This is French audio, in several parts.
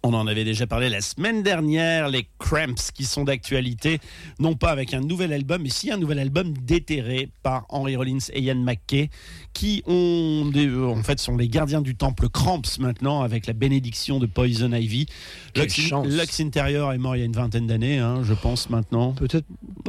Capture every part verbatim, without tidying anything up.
On en avait déjà parlé la semaine dernière, les Cramps qui sont d'actualité, non pas avec un nouvel album, mais si un nouvel album déterré par Henry Rollins et Ian MacKaye, qui ont des, en fait sont les gardiens du temple Cramps maintenant, avec la bénédiction de Poison Ivy. Lux, Lux Interior est mort il y a une vingtaine d'années, hein, je pense maintenant. Peut-être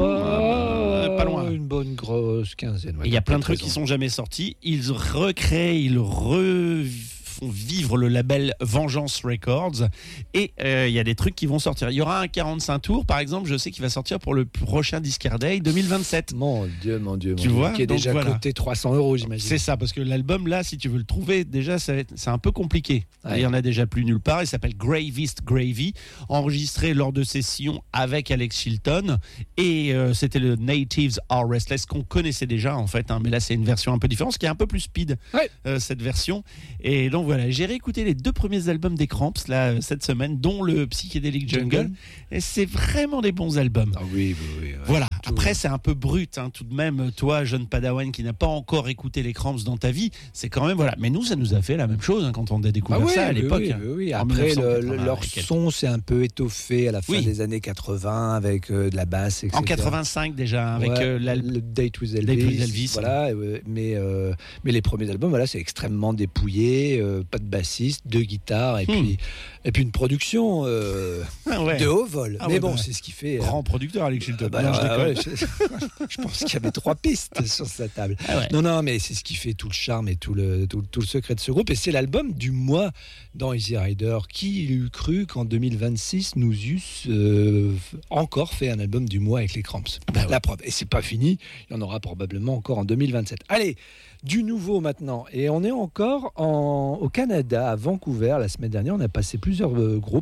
pas, euh, pas loin. Une bonne grosse quinzaine. Ouais, il y a plein de trucs raison. qui sont jamais sortis. Ils recréent, ils re font vivre le label Vengeance Records et il euh, y a des trucs qui vont sortir. Il y aura un quarante-cinq tours par exemple, je sais qu'il va sortir pour le prochain Discard Day deux mille vingt-sept. Mon Dieu, mon Dieu, mon tu Dieu. vois, qui est donc, déjà voilà. coté trois cents euros, j'imagine. C'est ça, parce que l'album là, si tu veux le trouver, déjà c'est un peu compliqué. Ouais. Il y en a déjà plus nulle part. Il s'appelle Gravest Gravy, enregistré lors de sessions avec Alex Chilton et euh, c'était le Natives Are Restless qu'on connaissait déjà en fait, hein, mais là c'est une version un peu différente, ce qui est un peu plus speed, ouais. euh, cette version. Et donc voilà, j'ai réécouté les deux premiers albums des Cramps là cette semaine, dont le Psychedelic Jungle, Jungle. Et c'est vraiment des bons albums. Ah oui, oui, oui. Ouais. Voilà. Tout Après, c'est un peu brut, hein, tout de même. Toi, jeune Padawan qui n'a pas encore écouté les Cramps dans ta vie, c'est quand même voilà. Mais nous, ça nous a fait la même chose hein, quand on a découvert ah oui, ça à l'époque. Oui, oui, oui. Après, le, le, leur son s'est un peu étoffé à la fin oui. des années quatre-vingts avec euh, de la basse, et cetera. En quatre-vingt-cinq déjà, avec ouais, euh, le Date with Elvis. Date with Elvis voilà. Euh, mais euh, mais les premiers albums, voilà, c'est extrêmement dépouillé, euh, pas de bassiste, deux guitares et hmm. puis et puis une production euh, ah ouais. de haut vol. Ah mais ouais, bon, bah, c'est ce qui fait. Grand euh, producteur, Alex Chilton. Euh, bah, non, je, ouais, je, je pense qu'il y avait trois pistes sur sa table. Ah ouais. Non, non, mais c'est ce qui fait tout le charme et tout le tout, tout le secret de ce groupe. Et c'est l'album du mois dans Easy Rider. Qui eût cru qu'en deux mille vingt-six nous eussent euh, encore fait un album du mois avec les Cramps. Bah ouais. La preuve. Et c'est pas fini. Il y en aura probablement encore en deux mille vingt-sept. Allez. Du nouveau maintenant, et on est encore en, au Canada, à Vancouver. La semaine dernière, on a passé plusieurs euh, groupes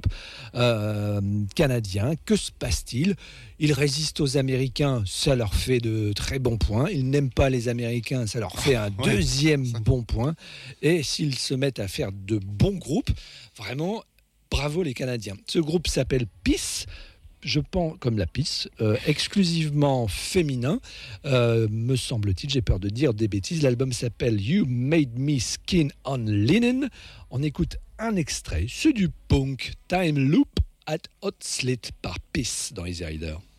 euh, canadiens. Que se passe-t-il ? Ils résistent aux Américains, ça leur fait de très bons points. Ils n'aiment pas les Américains, ça leur fait un ouais, deuxième ça... bon point. Et s'ils se mettent à faire de bons groupes, vraiment, bravo les Canadiens. Ce groupe s'appelle Peace. Je pense, comme la pisse, euh, exclusivement féminin, euh, me semble-t-il, j'ai peur de dire des bêtises. L'album s'appelle You Made Me Skin on Linen. On écoute un extrait, c'est du punk, Time Loop at Hot Slit par Peace dans Easy Rider.